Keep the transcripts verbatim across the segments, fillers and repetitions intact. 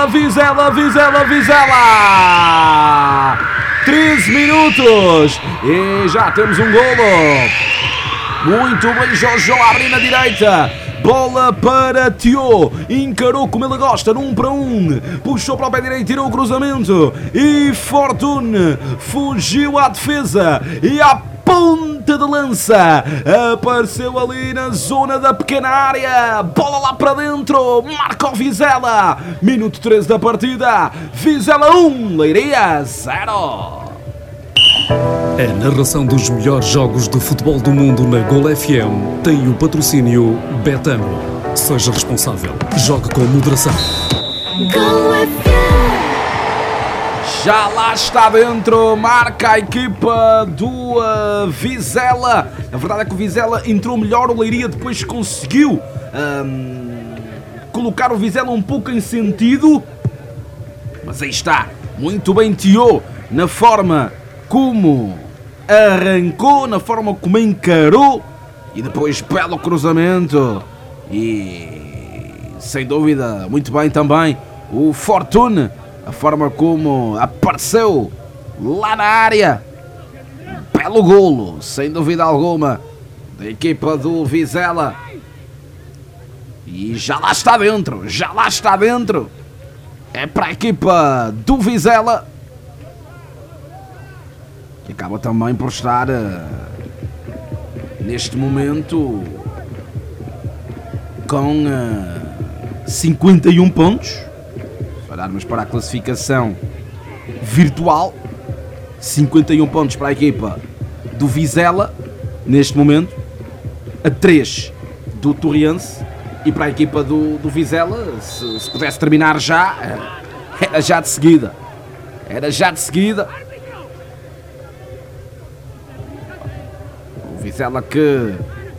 Vizela, Vizela, Vizela! treze minutos e já temos um golo. Muito bem, Jojo a abrir na direita. Bola para Tio. Encarou como ele gosta, num para um. Puxou para o pé direito, tirou o cruzamento. E Fortune fugiu à defesa. E à ponta de lança apareceu ali na zona da pequena área. Bola lá para dentro. Marca o Vizela. Minuto treze da partida. Vizela um, Leiria zero. A narração dos melhores jogos de futebol do mundo na Gol F M tem o patrocínio Betano. Seja responsável. Jogue com moderação. Gol F M. Já lá está dentro, marca a equipa do uh, Vizela. A verdade é que o Vizela entrou melhor, o Leiria depois conseguiu um, colocar o Vizela um pouco em sentido. Mas aí está, muito bem Tio, na forma como arrancou, na forma como encarou. E depois belo cruzamento. E sem dúvida, muito bem também o Fortune. A forma como apareceu lá na área. Belo golo, sem dúvida alguma, da equipa do Vizela. E já lá está dentro, já lá está dentro. É para a equipa do Vizela, que acaba também por estar uh, neste momento com uh, cinquenta e um pontos. Olharmos para a classificação virtual, cinquenta e um pontos para a equipa do Vizela neste momento, a três do Torriense. E para a equipa do, do Vizela, se, se pudesse terminar já, era já de seguida, era já de seguida. O Vizela que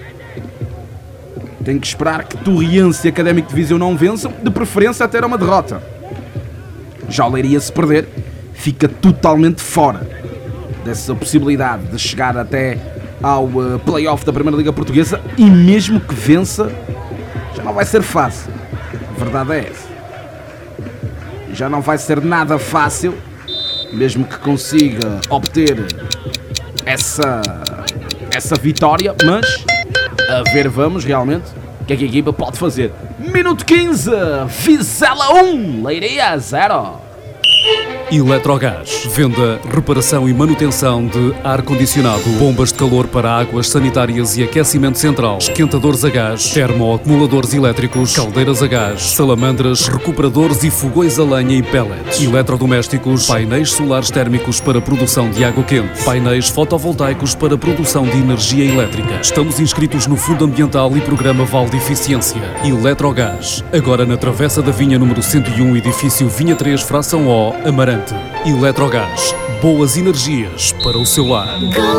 tem que esperar que Torriense e Académico de Viseu não vençam, de preferência até era uma derrota. Já o Leiria, se perder, fica totalmente fora dessa possibilidade de chegar até ao uh, play-off da Primeira Liga Portuguesa, e mesmo que vença, já não vai ser fácil. A verdade é essa. Já não vai ser nada fácil, mesmo que consiga obter essa, essa vitória, mas a ver vamos realmente o que é que a equipa pode fazer. Minuto quinze, Vizela um, Leiria zero. Eletrogás. Venda, reparação e manutenção de ar-condicionado, bombas de calor para águas sanitárias e aquecimento central, esquentadores a gás, termoacumuladores elétricos, caldeiras a gás, salamandras, recuperadores e fogões a lenha e pellets, eletrodomésticos, painéis solares térmicos para produção de água quente, painéis fotovoltaicos para produção de energia elétrica. Estamos inscritos no Fundo Ambiental e Programa Vale de Eficiência. Eletrogás. Agora na Travessa da Vinha número cento e um, edifício Vinha três, fração O, Amarante. Eletrogás, boas energias para o seu lar.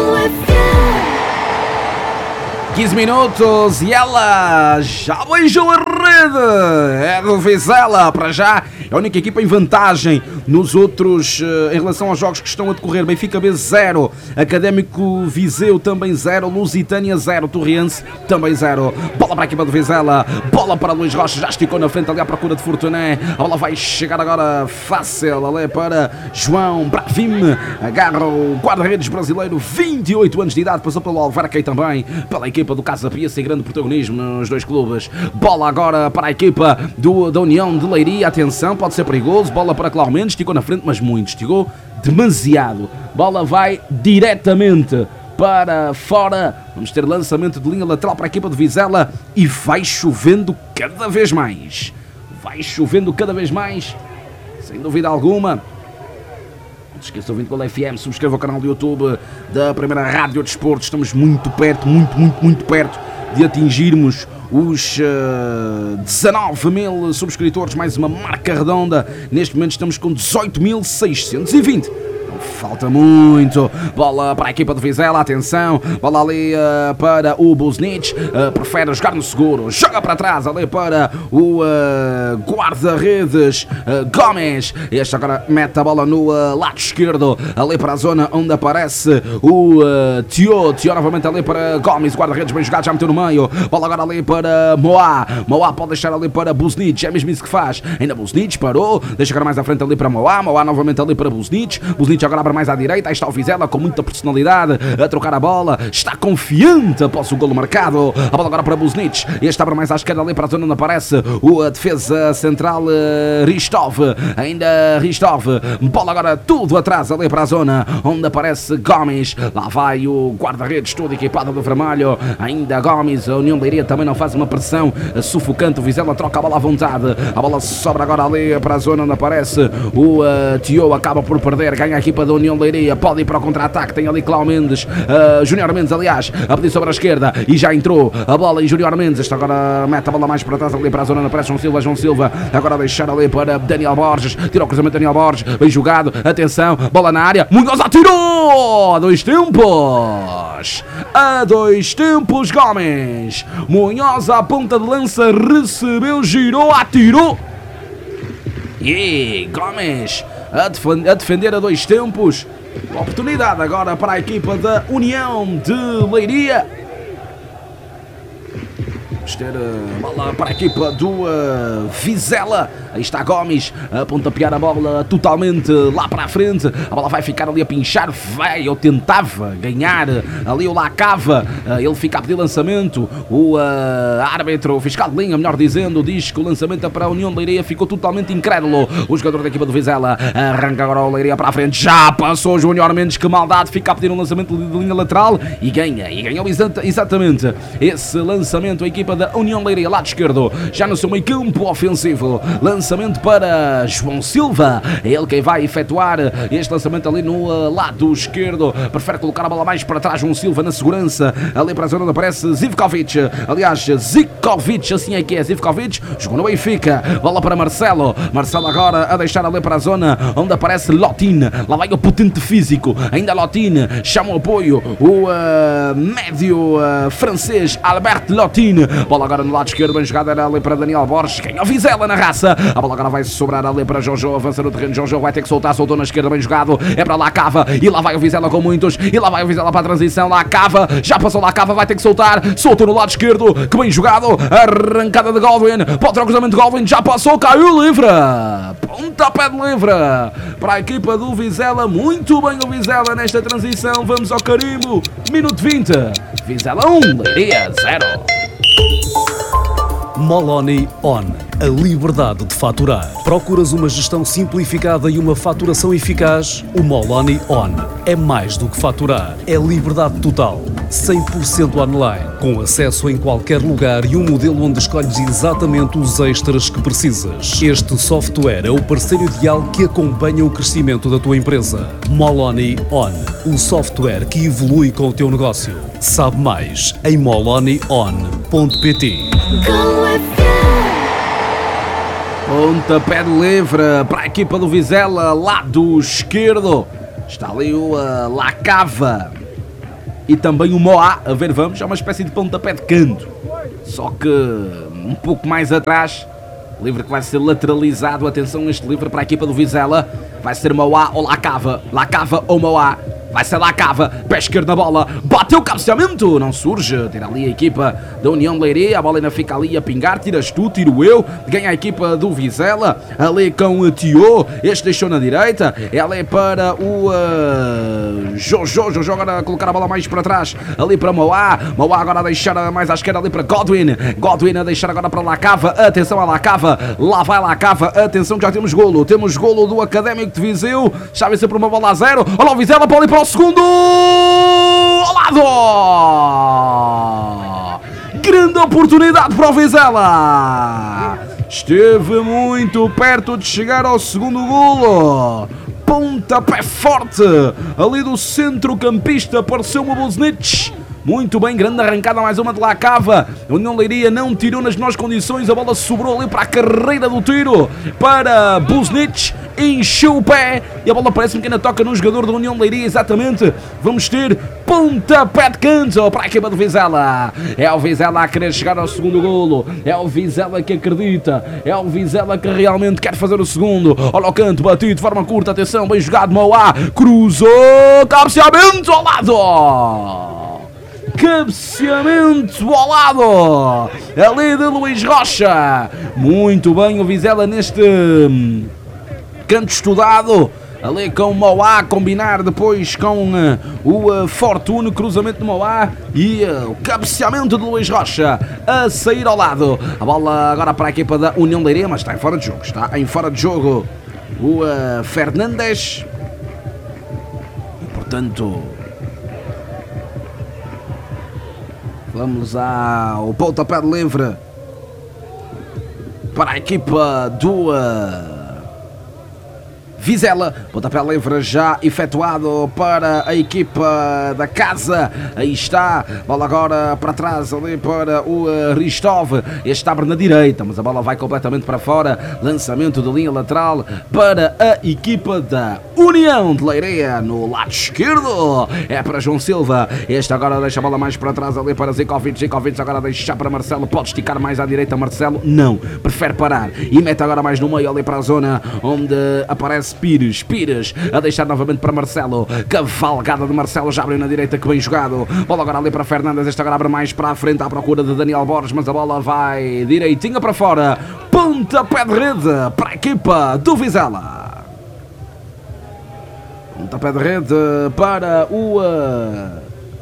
quinze minutos e ela já beijou a rede. É do Vizela, para já é a única equipa em vantagem nos outros, em relação aos jogos que estão a decorrer. Benfica B zero, Académico Viseu também zero, Lusitânia zero, Torriense também zero. Bola para a equipa do Vizela, bola para Luís Rocha, já esticou na frente ali à procura de Fortuné. A bola vai chegar agora fácil ali para João Bravim, agarra o guarda-redes brasileiro, vinte e oito anos de idade, passou pelo Alverquei também, pela equipa do Casa Pia, sem grande protagonismo nos dois clubes. Bola agora para a equipa do, da União de Leiria, atenção, pode ser perigoso. Bola para Cláudio Mendes, esticou na frente, mas muito, esticou demasiado. Bola vai diretamente para fora. Vamos ter lançamento de linha lateral para a equipa do Vizela e vai chovendo cada vez mais. Vai chovendo cada vez mais, sem dúvida alguma. Não se esqueça de ouvir Gol F M, subscreva o canal do YouTube da Primeira Rádio Desporto. Estamos muito perto, muito, muito, muito perto de atingirmos os uh, dezanove mil subscritores, mais uma marca redonda. Neste momento estamos com dezoito mil seiscentos e vinte. Falta muito. Bola para a equipa de Vizela. Atenção. Bola ali uh, para o Buznic. Uh, prefere jogar no seguro. Joga para trás ali para o uh, guarda-redes uh, Gomes. Este agora mete a bola no uh, lado esquerdo. Ali para a zona onde aparece o uh, Tio. Tio novamente ali para Gomes. Guarda-redes bem jogado. Já meteu no meio. Bola agora ali para Moá. Moá pode deixar ali para Buznic. É mesmo isso que faz. Ainda Buznic parou. Deixa agora mais à frente ali para Moá. Moá novamente ali para Buznic. Buznic agora abre mais à direita, aí está o Vizela com muita personalidade a trocar a bola, está confiante após o golo marcado. A bola agora para Buznic, este abre mais à esquerda ali para a zona onde aparece o defesa central uh, Ristov, ainda Ristov, bola agora tudo atrás ali para a zona onde aparece Gomes. Lá vai o guarda-redes todo equipado de vermelho, ainda Gomes. A União de Leiria também não faz uma pressão sufocante, o Vizela troca a bola à vontade, a bola sobra agora ali para a zona onde aparece o uh, Tio, acaba por perder, ganha a equipa da União de Leiria, pode ir para o contra-ataque, tem ali Cláudio Mendes, uh, Júnior Mendes aliás, a pedir sobre a esquerda e já entrou a bola e Júnior Mendes, este agora mete a bola mais para trás ali para a zona, aparece João Silva, João Silva, agora deixar ali para Daniel Borges, tira o cruzamento Daniel Borges, bem jogado, atenção, bola na área, Munhoz atirou, a dois tempos, a dois tempos Gomes, Munhoz à ponta de lança, recebeu, girou, atirou, e Gomes a defender, a defender a dois tempos. Oportunidade agora para a equipa da União de Leiria. Vamos ter a bola para a equipa do uh, Vizela. Aí está Gomes a pontapear a bola totalmente lá para a frente. A bola vai ficar ali a pinchar. Vai, ou tentava ganhar ali o Lacava. Uh, ele fica a pedir lançamento. O uh, árbitro, o fiscal de linha, melhor dizendo, diz que o lançamento para a União de Leiria ficou totalmente incrédulo. O jogador da equipa do Vizela arranca agora o Leiria para a frente. Já passou o Júnior Mendes, que maldade. Fica a pedir um lançamento de linha lateral e ganha. E ganhou exatamente esse lançamento a equipa da União Leiria, lado esquerdo, já no seu meio campo ofensivo, lançamento para João Silva, é ele quem vai efetuar este lançamento ali no uh, lado esquerdo, prefere colocar a bola mais para trás, João Silva na segurança, ali para a zona onde aparece Zivkovic, aliás Zivkovic, assim é que é, Zivkovic, jogou no Benfica, bola para Marcelo, Marcelo agora a deixar ali para a zona onde aparece Lotin, lá vai o potente físico, ainda Lotin, chama o apoio, o uh, médio uh, francês Albert Lotin. Bola agora no lado esquerdo, bem jogada era ali para Daniel Borges, ganha o Vizela na raça, a bola agora vai sobrar ali para Jojo, avança no terreno, Jojo vai ter que soltar, soltou na esquerda, bem jogado, é para Lacava, e lá vai o Vizela com muitos, e lá vai o Vizela para a transição, Lacava, já passou Lacava, vai ter que soltar, soltou no lado esquerdo, que bem jogado, arrancada de Godwin, pode ter o cruzamento de Godwin, já passou, caiu livre, pontapé de livre, para a equipa do Vizela, muito bem o Vizela nesta transição, vamos ao carimbo, minuto vinte, Vizela um, Leiria zero. Moloni On, a liberdade de faturar. Procuras uma gestão simplificada e uma faturação eficaz? O Moloni On é mais do que faturar, é liberdade total, cem por cento online, com acesso em qualquer lugar e um modelo onde escolhes exatamente os extras que precisas. Este software é o parceiro ideal que acompanha o crescimento da tua empresa. Moloni On, o software que evolui com o teu negócio. Sabe mais em moloni on ponto pt. Pontapé de livre para a equipa do Vizela, lado esquerdo. Está ali o uh, Lacava e também o Moá. A ver, vamos, é uma espécie de pontapé de canto. Só que um pouco mais atrás. Livre que vai ser lateralizado. Atenção, este livre para a equipa do Vizela. Vai ser Moá ou Lacava. Lacava ou Moá. Vai ser Lacava, pé esquerdo na bola, bateu o cabeceamento, não surge, tira ali a equipa da União de Leiria, a bola ainda fica ali a pingar, tiras tu, tiro eu, ganha a equipa do Vizela, ali com o Tio, este deixou na direita, ela é para o uh, Jojo, Jojo agora a colocar a bola mais para trás, ali para Moá, Moá agora a deixar mais à esquerda ali para Godwin, Godwin a deixar agora para Lacava, atenção a Lacava, lá vai Lacava, atenção que já temos golo, temos golo do Académico de Viseu, já vai ser por uma bola a zero, olha o Vizela, pode ir para o segundo ao lado, grande oportunidade para o Vizela, esteve muito perto de chegar ao segundo golo, pontapé forte ali do centrocampista, apareceu o Buznic. Muito bem, grande arrancada, mais uma de Lacava. A União de Leiria não tirou nas melhores condições. A bola sobrou ali para a carreira do tiro para Buznic. encheu o pé e a bola parece-me que ainda toca no jogador da União de Leiria, exatamente. Vamos ter pontapé de canto para a equipa do Vizela. É o Vizela a querer chegar ao segundo golo, é o Vizela que acredita, é o Vizela que realmente quer fazer o segundo. Olha o canto, batido de forma curta, atenção, bem jogado, Mauá, cruzou, cabeceamento ao lado. Cabeceamento ao lado ali de Luís Rocha. Muito bem o Vizela neste hum, canto estudado, ali com o Mauá a combinar depois com uh, o uh, Fortune, cruzamento do Mauá e uh, o cabeceamento de Luís Rocha a sair ao lado. A bola agora para a equipa da União de Leiria, mas está em fora de jogo, está em fora de jogo o uh, Fernandes e portanto vamos ao pontapé de livre para a equipa do uh, Vizela. Pontapé livre já efetuado para a equipa da casa. Aí está, bola agora para trás ali para o uh, Ristov. Este abre na direita, mas a bola vai completamente para fora. Lançamento de linha lateral para a equipa da União de Leiria no lado esquerdo. É para João Silva. Este agora deixa a bola mais para trás ali para Zikovic. Zikovic agora deixa para Marcelo. Pode esticar mais à direita Marcelo? Não, prefere parar e mete agora mais no meio ali para a zona onde aparece Pires, Pires a deixar novamente para Marcelo, cavalgada de Marcelo, já abriu na direita, que bem jogado, bola agora ali para Fernandes, este agora abre mais para a frente à procura de Daniel Borges, mas a bola vai direitinha para fora, pontapé de rede para a equipa do Vizela, pontapé de rede para o uh,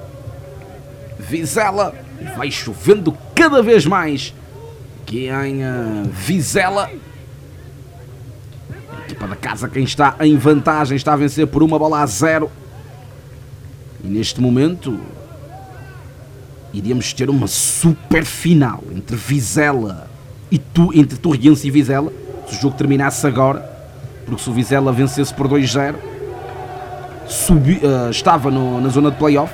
Vizela, vai chovendo cada vez mais aqui em uh, Vizela. Equipa da casa, quem está em vantagem, está a vencer por uma bola a zero. E neste momento iríamos ter uma super final entre Vizela e tu, entre Torriense e Vizela, se o jogo terminasse agora, porque se o Vizela vencesse por dois zero, subi, uh, estava no, na zona de playoff.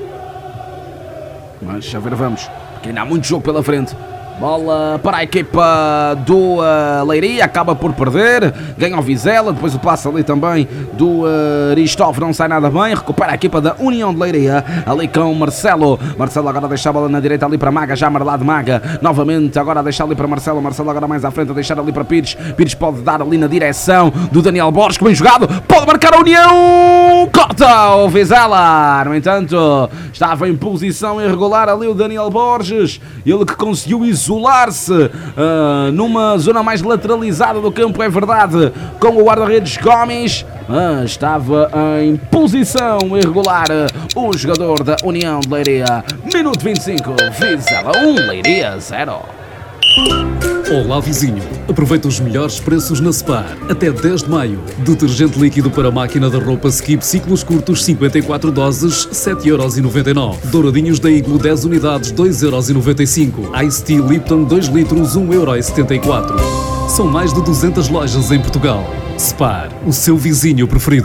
Mas já ver, vamos, porque ainda há muito jogo pela frente. Bola para a equipa do uh, Leiria, acaba por perder, ganha o Vizela, depois o passe ali também do uh, Ristov, não sai nada bem, recupera a equipa da União de Leiria, ali com o Marcelo, Marcelo agora deixa a bola na direita ali para Maga, já amarelado Maga, novamente agora deixa ali para Marcelo, Marcelo agora mais à frente a deixar ali para Pires, Pires pode dar ali na direção do Daniel Borges, que bem jogado, pode marcar a União, corta o Vizela, no entanto, estava em posição irregular ali o Daniel Borges, ele que conseguiu isolar-se uh, numa zona mais lateralizada do campo, é verdade, com o guarda-redes Gomes, mas estava em posição irregular uh, o jogador da União de Leiria. Minuto vinte e cinco, Vizela um, Leiria zero. Olá vizinho, aproveita os melhores preços na Spar. Até dez de maio. Detergente líquido para máquina de roupa Skip ciclos curtos cinquenta e quatro doses, sete euros e noventa e nove. Douradinhos da Iglo dez unidades, dois euros e noventa e cinco. Ice Tea Lipton dois litros, um euro e setenta e quatro. São mais de duzentas lojas em Portugal. Spar, o seu vizinho preferido.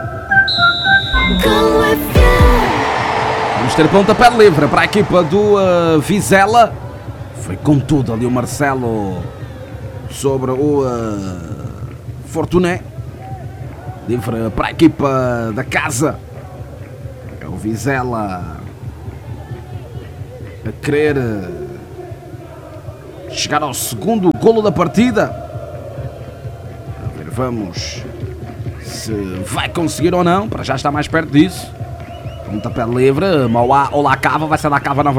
Vamos ter pontapé livre para a equipa do uh, Vizela. Foi com tudo ali o Marcelo sobre o uh, Fortuné. Livre para a equipa da casa. É o Vizela a querer chegar ao segundo golo da partida. A ver, vamos se vai conseguir ou não. Para já está mais perto disso. Pontapé livre, Mauá ou Lacava, vai ser Lacava novamente.